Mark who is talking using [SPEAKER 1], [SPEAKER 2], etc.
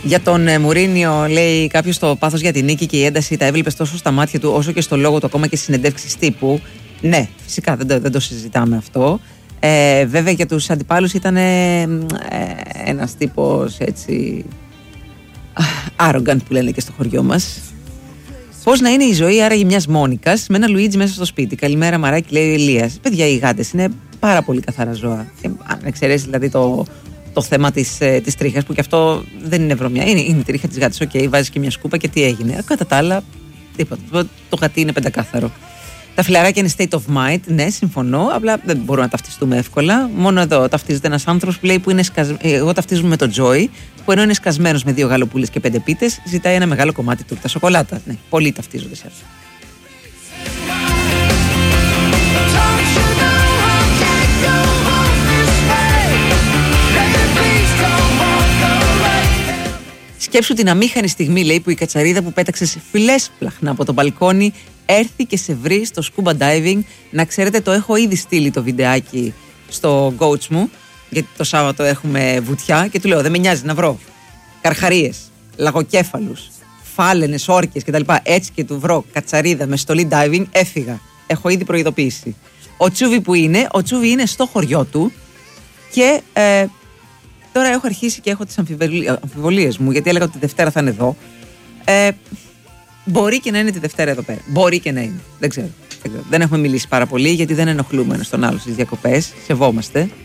[SPEAKER 1] Για τον Μουρίνιο, λέει κάποιος, το πάθος για την νίκη και η ένταση τα έβλεπε τόσο στα μάτια του όσο και στο λόγο του, ακόμα και στις συνεντεύξεις τύπου. Ναι, φυσικά δεν το συζητάμε αυτό. Βέβαια για τους αντιπάλους ήταν ένας τύπος έτσι arrogant που λένε και στο χωριό μας. Πώς να είναι η ζωή άραγε μιας Μόνικας με ένα Λουίτζι μέσα στο σπίτι? Καλημέρα Μαράκι, λέει ο Ηλίας. Παιδιά, οι γάτες είναι πάρα πολύ καθαρά ζώα. Αν εξαιρέσει δηλαδή το θέμα της τρίχας, που και αυτό δεν είναι βρωμιά. Είναι η τρίχα της γάτης. Οκ, βάζεις και μια σκούπα και τι έγινε. Κατά τα άλλα, τίποτα. Το γατί είναι πεντακάθαρο. Τα φιλαράκια είναι state of mind. Ναι, συμφωνώ. Απλά δεν μπορούμε να ταυτιστούμε εύκολα. Μόνο εδώ ταυτίζεται ένας άνθρωπος που λέει που είναι εγώ ταυτίζομαι με τον Τζόι, που ενώ είναι σκασμένος με 2 γαλοπούλες και 5 πίτες, ζητάει ένα μεγάλο κομμάτι τούρτα σοκολάτα. Ναι, πολλοί ταυτίζονται σε αυτό. Σκέψου την αμήχανη στιγμή, λέει, που η κατσαρίδα που πέταξε σε φιλές πλαχνά από το μπαλκόνι έρθει και σε βρει στο scuba diving. Να ξέρετε, το έχω ήδη στείλει το βιντεάκι στο coach μου, γιατί το Σάββατο έχουμε βουτιά και του λέω: δεν με νοιάζει να βρω καρχαρίες, λαγοκέφαλους, φάλαινες, όρκες κτλ. Έτσι και του βρω κατσαρίδα με στολή diving, έφυγα. Έχω ήδη προειδοποιήσει. Ο Τσούβι που είναι, ο Τσούβι είναι στο χωριό του και τώρα έχω αρχίσει και έχω τις αμφιβολίες μου, γιατί έλεγα ότι τη Δευτέρα θα είναι εδώ. Μπορεί και να είναι τη Δευτέρα εδώ πέρα. Μπορεί και να είναι. Δεν ξέρω. Δεν έχουμε μιλήσει πάρα πολύ, γιατί δεν ενοχλούμε ένας τον άλλο στις διακοπές. Σεβόμαστε.